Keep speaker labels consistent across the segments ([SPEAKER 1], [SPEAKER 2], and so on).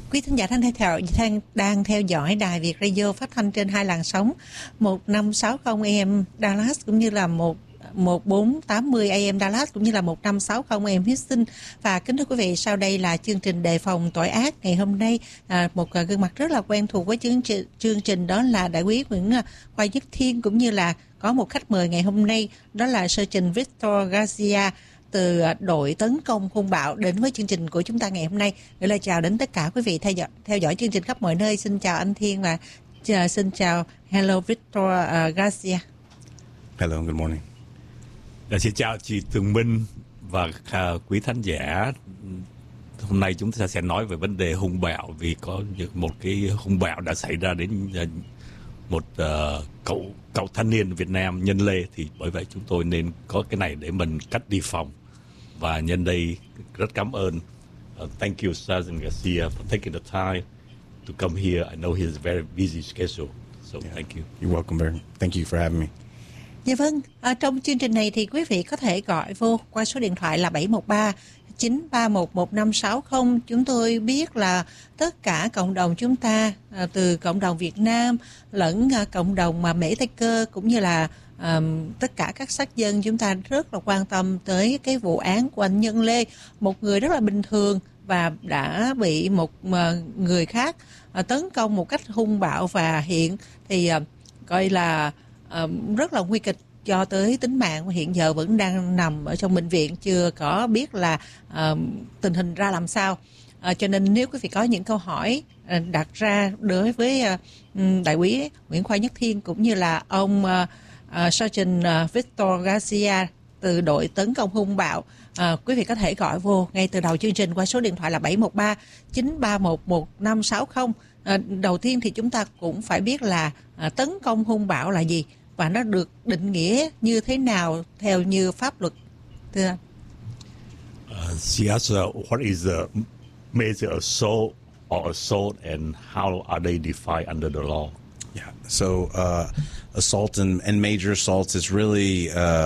[SPEAKER 1] Quý thính giả đang theo dõi Đài Việt Radio phát thanh trên hai làn sóng 1560 AM Dallas cũng như là 1480 AM Dallas cũng như là 1560 AM Houston. Và kính thưa quý vị, sau đây là chương trình đề phòng tội ác ngày hôm nay. Một gương mặt rất là quen thuộc với chương trình đó là Đại úy Nguyễn Khoa Nhất Thiên, cũng như là có một khách mời ngày hôm nay đó là Sergeant Victor Garcia từ đội tấn công hung bạo đến với chương trình của chúng ta ngày hôm nay. Gửi lời chào đến tất cả quý vị theo dõi chương trình khắp mọi nơi. Xin chào anh Thiên và xin chào hello Victor Garcia.
[SPEAKER 2] Hello, good morning.
[SPEAKER 3] Xin chào chị Tường Minh và quý khán giả. Hôm nay chúng ta sẽ nói về vấn đề hung bạo, vì có một cái hung bạo đã xảy ra đến một cậu thanh niên Việt Nam, Nhân Lê. Thì bởi vậy chúng tôi nên có cái này để mình cách đề phòng. Và nhân đây rất cảm ơn. Thank you, Sergeant Garcia, for taking the time to come here. I know he has a very busy schedule, so thank you.
[SPEAKER 2] You're welcome, Barry. Thank you for having me.
[SPEAKER 1] Dạ vâng, trong chương trình này thì quý vị có thể gọi vô qua số điện thoại là 713-931-1560. Chúng tôi biết là tất cả cộng đồng chúng ta, từ cộng đồng Việt Nam lẫn cộng đồng Mễ Tây Cơ cũng như là tất cả các sắc dân, chúng ta rất là quan tâm tới cái vụ án của anh Nhân Lê, một người rất là bình thường và đã bị một người khác tấn công một cách hung bạo, và hiện thì gọi là rất là nguy kịch cho tới tính mạng, và hiện giờ vẫn đang nằm ở trong bệnh viện, chưa có biết là tình hình ra làm sao. Cho nên nếu quý vị có những câu hỏi đặt ra đối với đại úy Nguyễn Khoa Nhất Thiên cũng như là ông Sergeant Victor Garcia từ đội tấn công hung bạo, quý vị có thể gọi vô ngay từ đầu chương trình qua số điện thoại là 713-931-1560. Đầu tiên thì chúng ta cũng phải biết là tấn công hung bạo là gì và nó được định nghĩa như thế nào theo như pháp luật, thưa anh?
[SPEAKER 3] She asked what is a major assault or assault and how are they defined under the law?
[SPEAKER 2] Yeah. So assault and major assaults is really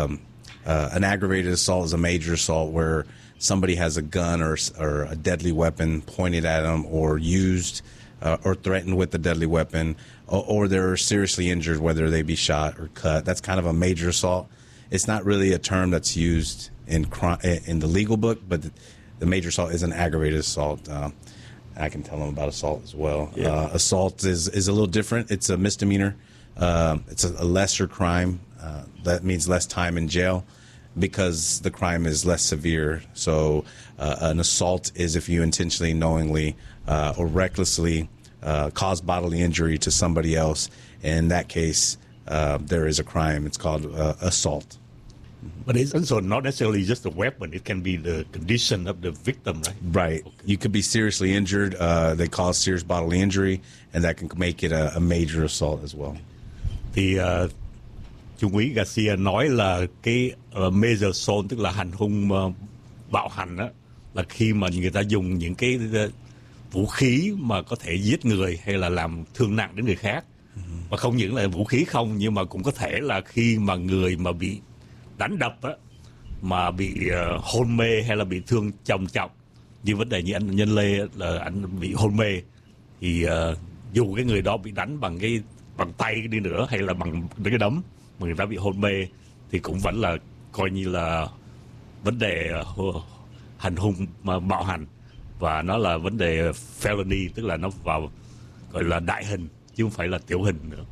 [SPEAKER 2] an aggravated assault is a major assault where somebody has a gun or a deadly weapon pointed at them or used or threatened with a deadly weapon, or they're seriously injured, whether they be shot or cut. That's kind of a major assault. It's not really a term that's used in the legal book, but the major assault is an aggravated assault. I can tell them about assault as well. Yeah. Assault is a little different. It's a misdemeanor. It's a lesser crime. That means less time in jail because the crime is less severe. So an assault is if you intentionally, knowingly, or recklessly cause bodily injury to somebody else. In that case, there is a crime. It's called assault.
[SPEAKER 3] But it's also not necessarily just a weapon. It can be the condition of the victim, right?
[SPEAKER 2] Right. Okay. You could be seriously injured. They cause serious bodily injury, and that can make it a major assault as well.
[SPEAKER 3] Thì Trung úy Garcia nói là cái major assault, tức là hành hung bạo hành đó, là khi mà người ta dùng những cái vũ khí mà có thể giết người hay là làm thương nặng đến người khác. Và không những là vũ khí không, nhưng mà cũng có thể là khi mà người mà bị đánh đập á, mà bị hôn mê hay là bị thương trầm trọng, như vấn đề như anh Nhân Lê là anh bị hôn mê, thì dù cái người đó bị đánh bằng tay đi nữa hay là bằng cái đấm mà người ta bị hôn mê, thì cũng vẫn là coi như là vấn đề hành hung mà bạo hành, và nó là vấn đề felony, tức là nó vào gọi là đại hình chứ không phải là tiểu hình nữa.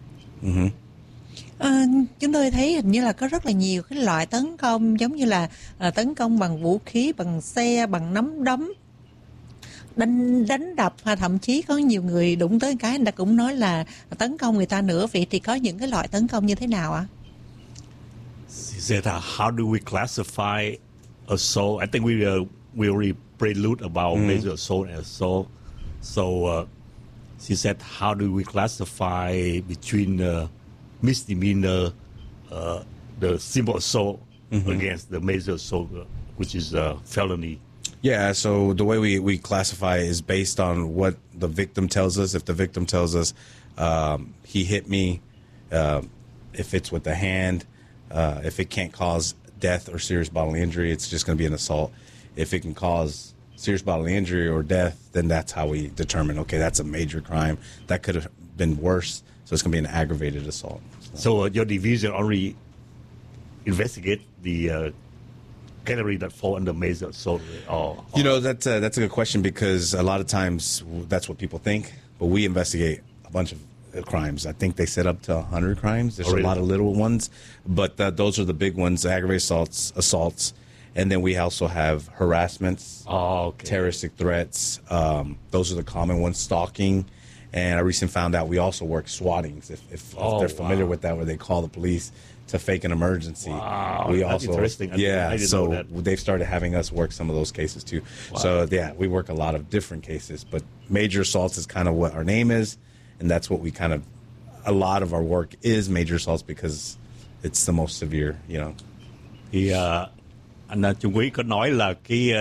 [SPEAKER 1] Chúng tôi thấy hình như là có rất là nhiều cái loại tấn công, giống như là tấn công bằng vũ khí, bằng xe, bằng nắm đấm, đánh đập, thậm chí có nhiều người đụng tới cái người ta cũng nói là tấn công người ta nữa. Vậy thì có những cái loại tấn công như thế nào ạ?
[SPEAKER 3] She said, how do we classify assault? I think we already prelude about major assault and assault. So she said, how do we classify between misdemeanor, the simple assault against the major assault, which is felony?
[SPEAKER 2] Yeah, so the way we classify is based on what the victim tells us. If the victim tells us he hit me, if it's with the hand, if it can't cause death or serious bodily injury, it's just going to be an assault. If it can cause serious bodily injury or death, then that's how we determine, okay, that's a major crime. That could have been worse, so it's going to be an aggravated assault.
[SPEAKER 3] So your division only investigate the category that fall under major assault? Or
[SPEAKER 2] You know, that's a good question, because a lot of times that's what people think, but we investigate a bunch of crimes. I think they set up to 100 crimes. There's
[SPEAKER 3] really?
[SPEAKER 2] a lot of little ones, but those are the big ones: aggravated assaults, and then we also have harassments, terroristic threats. Those are the common ones. Stalking, and I recently found out we also work swottings. If they're familiar with that, where they call the police to fake an emergency.
[SPEAKER 3] Wow,
[SPEAKER 2] we
[SPEAKER 3] that's
[SPEAKER 2] also,
[SPEAKER 3] interesting. I didn't know that.
[SPEAKER 2] they've started having us work some of those cases too.
[SPEAKER 3] Wow.
[SPEAKER 2] So yeah, we work a lot of different cases, but major assaults is kind of what our name is, and that's what we kind of, a lot of our work is major assaults because it's the most severe, you know.
[SPEAKER 3] Thì anh Trung Quý có nói là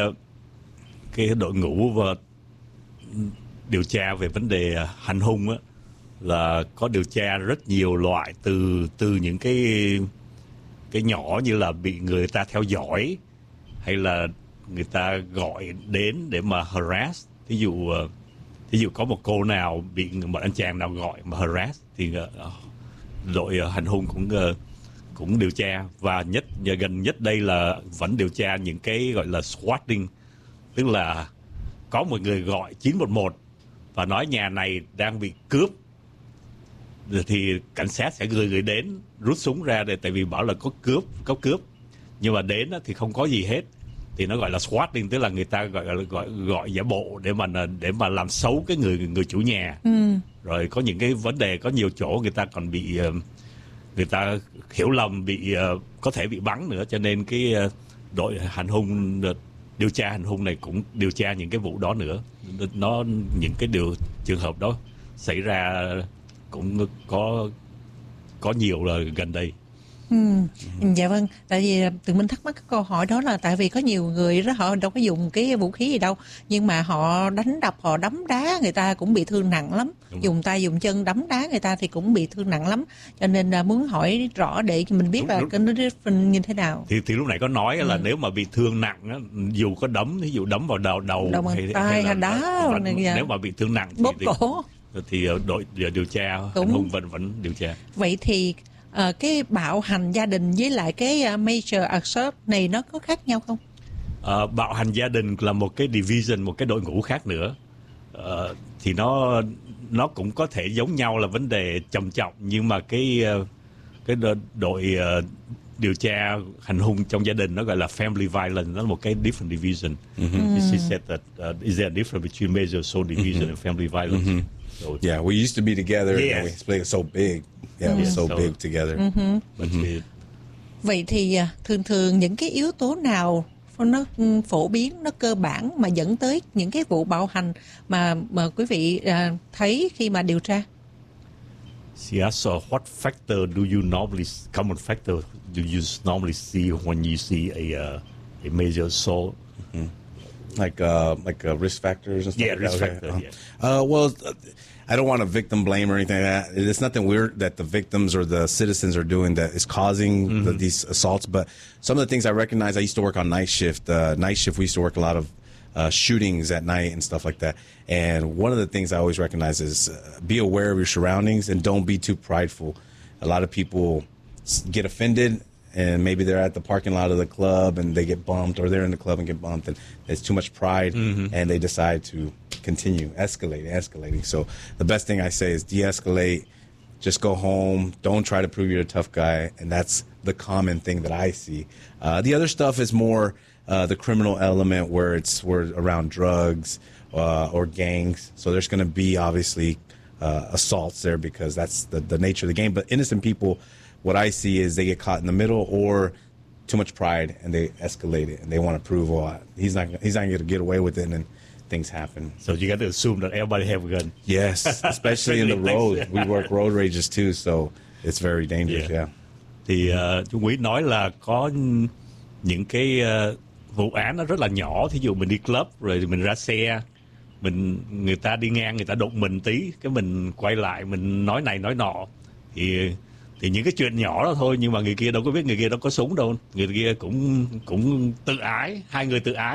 [SPEAKER 3] cái đội ngũ và điều tra về vấn đề hành hung á, là có điều tra rất nhiều loại, từ những cái nhỏ như là bị người ta theo dõi, hay là người ta gọi đến để mà harass. Thí dụ có một cô nào bị một anh chàng nào gọi mà harass thì đội hành hung cũng điều tra, và gần nhất đây là vẫn điều tra những cái gọi là swatting, tức là có một người gọi 911 và nói nhà này đang bị cướp, thì cảnh sát sẽ gửi đến rút súng ra để, tại vì bảo là có cướp, nhưng mà đến thì không có gì hết, thì nó gọi là swatting, tức là người ta gọi giả bộ để mà làm xấu cái người chủ nhà. Rồi có những cái vấn đề, có nhiều chỗ người ta còn bị người ta hiểu lầm, có thể bị bắn nữa, cho nên cái đội hành hung, điều tra hành hung này cũng điều tra những cái vụ đó nữa. Những cái trường hợp đó xảy ra cũng có nhiều là gần đây.
[SPEAKER 1] Dạ vâng, tại vì tụi mình thắc mắc cái câu hỏi đó là tại vì có nhiều người đó họ đâu có dùng cái vũ khí gì đâu, nhưng mà họ đánh đập, họ đấm đá người ta cũng bị thương nặng lắm. Dùng tay dùng chân đấm đá người ta thì cũng bị thương nặng lắm, cho nên muốn hỏi rõ để mình biết là cái nó different như thế nào.
[SPEAKER 3] Thì lúc này có nói là nếu mà bị thương nặng á, dù có đấm, ví dụ đấm vào đầu
[SPEAKER 1] hay là đá,
[SPEAKER 3] nếu mà bị thương nặng
[SPEAKER 1] bóp cổ
[SPEAKER 3] thì đội điều tra hành hung vẫn điều tra.
[SPEAKER 1] Vậy thì cái bạo hành gia đình với lại cái major assault này nó có khác nhau không?
[SPEAKER 3] Bạo hành gia đình là một cái division, một cái đội ngũ khác nữa. Thì nó cũng có thể giống nhau là vấn đề trầm trọng, nhưng mà cái đội điều tra hành hung trong gia đình nó gọi là family violence, nó là một cái different division. She said that is there a difference between major assault division and family violence? So,
[SPEAKER 2] yeah, we used to be together. And we split so big. Yeah, we're so big together.
[SPEAKER 1] Vậy thì thường những cái yếu tố nào nó phổ biến, nó cơ bản mà dẫn tới những cái vụ bạo hành mà quý vị thấy khi mà điều tra?
[SPEAKER 3] She asked, what factor do you normally, common factor do you normally see when you see a major assault?
[SPEAKER 2] Like risk factors and stuff.
[SPEAKER 3] Yeah, risk factor.
[SPEAKER 2] Well, I don't want to victim blame or anything like that. It's nothing weird that the victims or the citizens are doing that is causing these assaults. But some of the things I recognize, I used to work on night shift. Night shift, we used to work a lot of shootings at night and stuff like that. And one of the things I always recognize is be aware of your surroundings and don't be too prideful. A lot of people get offended, and maybe they're at the parking lot of the club and they get bumped, or they're in the club and get bumped, and there's too much pride, and they decide to continue escalating. So the best thing I say is de-escalate, just go home, don't try to prove you're a tough guy, and that's the common thing that I see. The other stuff is more the criminal element, where we're around drugs or gangs. So there's going to be obviously assaults there, because that's the nature of the game. But innocent people, what I see is they get caught in the middle, or too much pride, and they escalate it, and they want to prove, he's not going to get away with it, and then things happen.
[SPEAKER 3] So you got to assume that everybody have a gun.
[SPEAKER 2] Yes, especially in the road. We work road rages too, so it's very dangerous. Yeah.
[SPEAKER 3] Thì Trung Quý nói là có những cái vụ án nó rất là nhỏ. Thí dụ mình đi club rồi mình ra xe, người ta đi ngang, người ta đụng mình tí, cái mình quay lại mình nói này nói nọ, thì những cái chuyện nhỏ đó thôi, nhưng mà người kia đâu có biết người kia đâu có súng đâu, người kia cũng tự ái, hai người tự ái,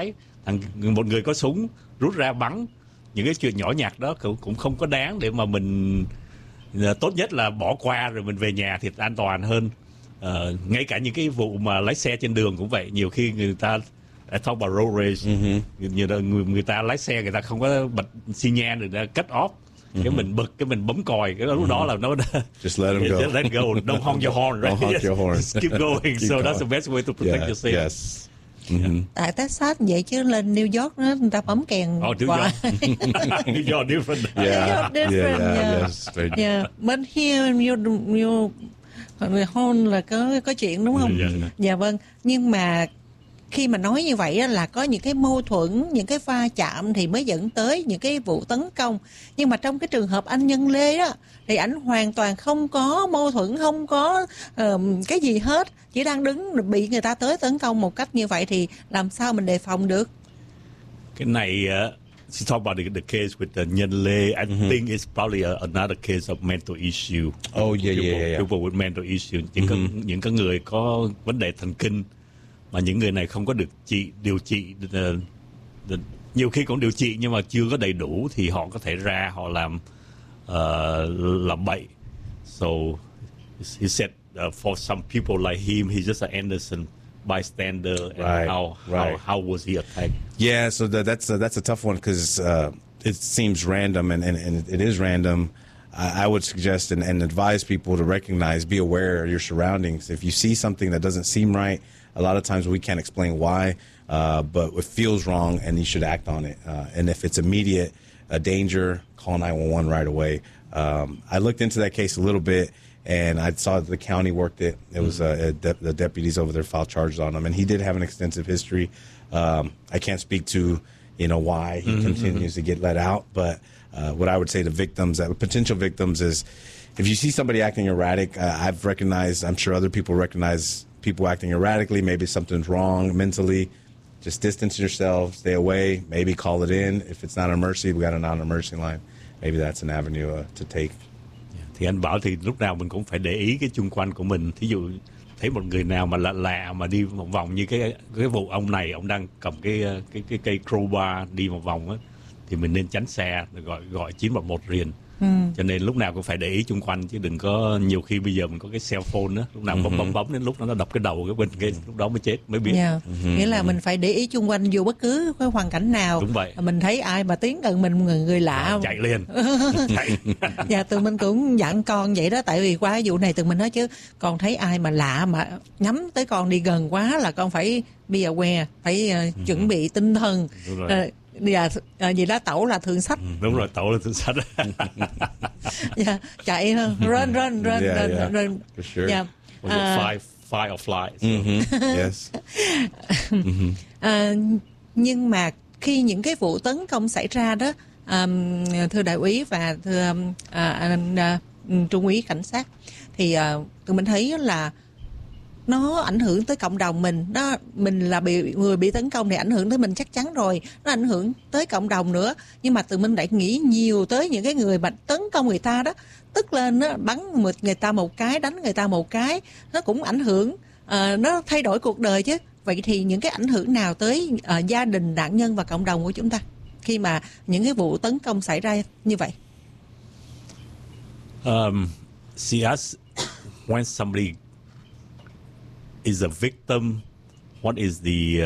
[SPEAKER 3] một người có súng rút ra bắn. Những cái chuyện nhỏ nhặt đó cũng không có đáng để mà mình, tốt nhất là bỏ qua rồi mình về nhà thì an toàn hơn. Ngay cả những cái vụ mà lái xe trên đường cũng vậy, nhiều khi người ta talk about road rage, người ta lái xe người ta không có bật xi nhan rồi ta cut off, cái mình bực, cái mình bấm còi, cái lúc đó là nó
[SPEAKER 2] Just let him go.
[SPEAKER 3] Just let go. Don't honk your horn, right?
[SPEAKER 2] Don't honk your horn.
[SPEAKER 3] Just keep going. So that's the best way to protect yourself.
[SPEAKER 2] Yes.
[SPEAKER 1] Tại Texas vậy chứ lên New York đó, người ta bấm kèn.
[SPEAKER 3] New York. New York different.
[SPEAKER 2] Yeah.
[SPEAKER 1] Different,
[SPEAKER 2] Yes. Very
[SPEAKER 1] Yeah, but here you hôn là có chuyện đúng không? Dạ vâng. Nhưng mà khi mà nói như vậy là có những cái mâu thuẫn, những cái va chạm thì mới dẫn tới những cái vụ tấn công. Nhưng mà trong cái trường hợp anh Nhân Lê đó thì ảnh hoàn toàn không có mâu thuẫn, không có cái gì hết, chỉ đang đứng bị người ta tới tấn công một cách như vậy thì làm sao mình đề phòng được?
[SPEAKER 3] Cái này she talk about the case with Nhân Lê. I think it's probably another case of mental issue.
[SPEAKER 2] Oh yeah.
[SPEAKER 3] People with mental issue. Những cái người có vấn đề thần kinh, mà những người này không có được điều trị, nhiều khi cũng điều trị nhưng mà chưa có đầy đủ thì họ có thể ra họ làm bậy. So he said for some people like him, he's just an innocent bystander. And how was he attacked?
[SPEAKER 2] Yeah, so that's a tough one because it seems random and it is random. I would suggest and advise people to recognize, be aware of your surroundings. If you see something that doesn't seem right, a lot of times we can't explain why, but it feels wrong and you should act on it. And if it's immediate danger, call 911 right away. I looked into that case a little bit and I saw that the county worked it. It was the deputies over there filed charges on him, and he did have an extensive history. I can't speak to why he continues to get let out, but what I would say to victims, potential victims, is if you see somebody acting erratic, I've recognized, I'm sure other people recognize people acting erratically, maybe something's wrong mentally, just distance yourself, stay away, maybe call it in. If it's not an emergency, we got a non-emergency line. Maybe that's an avenue to take.
[SPEAKER 3] Thì anh bảo thì lúc nào mình cũng phải để ý cái chung quanh của mình. Thí dụ thấy một người nào mà lạ mà đi một vòng như cái vụ ông này, ông đang cầm cái cây crowbar đi một vòng á, thì mình nên tránh xa, gọi 911 liền. Cho nên lúc nào cũng phải để ý chung quanh, chứ đừng có, nhiều khi bây giờ mình có cái cell phone đó, lúc nào bấm đến lúc nó đập cái đầu cái bên kia, lúc đó mới chết, mới biết.
[SPEAKER 1] Nghĩa là mình phải để ý chung quanh dù bất cứ cái hoàn cảnh nào.
[SPEAKER 3] Đúng vậy.
[SPEAKER 1] Mình thấy ai mà tiến gần mình, người lạ
[SPEAKER 3] chạy liền.
[SPEAKER 1] Dạ, tụi mình cũng dặn con vậy đó, tại vì qua vụ này tụi mình nói chứ con thấy ai mà lạ mà nhắm tới con đi gần quá là con phải be aware, phải chuẩn bị tinh thần. Dạ, gì đó tẩu là thượng sách.
[SPEAKER 3] Đúng rồi, tẩu là thượng sách.
[SPEAKER 1] Dạ, chạy run.
[SPEAKER 2] For sure.
[SPEAKER 1] Dạ.
[SPEAKER 3] Fight or fly. So.
[SPEAKER 2] Yes.
[SPEAKER 1] Nhưng mà khi những cái vụ tấn công xảy ra đó, thưa đại úy và thưa anh trung úy cảnh sát, thì tụi mình thấy là nó ảnh hưởng tới cộng đồng mình đó. Mình là người bị tấn công thì ảnh hưởng tới mình chắc chắn rồi, nó ảnh hưởng tới cộng đồng nữa. Nhưng mà tụi mình lại nghĩ nhiều tới những cái người mà tấn công người ta đó, tức là nó bắn người ta một cái, đánh người ta một cái, nó cũng ảnh hưởng, nó thay đổi cuộc đời chứ. Vậy thì những cái ảnh hưởng nào tới gia đình nạn nhân và cộng đồng của chúng ta khi mà những cái vụ tấn công xảy ra như vậy?
[SPEAKER 3] See us when somebody is a victim, what is the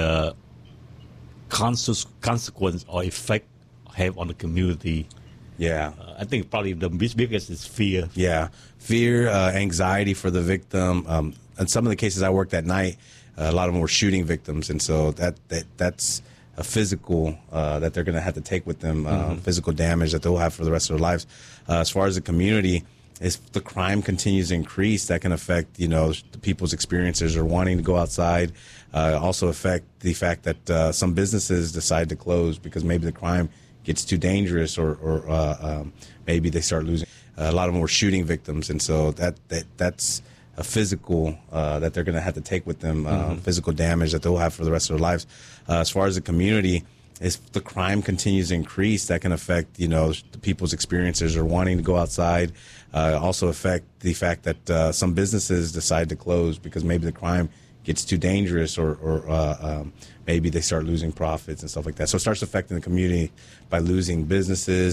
[SPEAKER 3] consequence or effect have on the community?
[SPEAKER 2] Yeah.
[SPEAKER 3] I think probably the biggest is fear.
[SPEAKER 2] Yeah. Fear, anxiety for the victim. In some of the cases I worked at night, a lot of them were shooting victims. And so that's a physical that they're going to have to take with them, physical damage that they'll have for the rest of their lives. As far as the community, if the crime continues to increase, that can affect, the people's experiences or wanting to go outside. Also affect the fact that some businesses decide to close because maybe the crime gets too dangerous or maybe they start losing. A lot of them were shooting victims. And so that's a physical that they're going to have to take with them, physical damage that they'll have for the rest of their lives. As far as the community, if the crime continues to increase, that can affect, the people's experiences or wanting to go outside. Also affect the fact that some businesses decide to close because maybe the crime gets too dangerous, or maybe they start losing profits and stuff like that. So it starts affecting the community by losing businesses